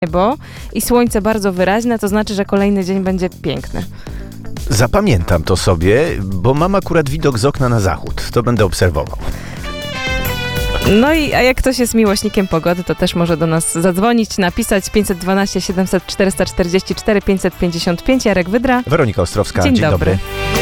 niebo i słońce bardzo wyraźne, to znaczy, że kolejny dzień będzie piękny. Zapamiętam to sobie, bo mam akurat widok z okna na zachód. To będę obserwował. No i a jak ktoś jest miłośnikiem pogody, to też może do nas zadzwonić, napisać 512 700 444 555. Jarek Wydra. Weronika Ostrowska, Dzień dzień dobry. dobry.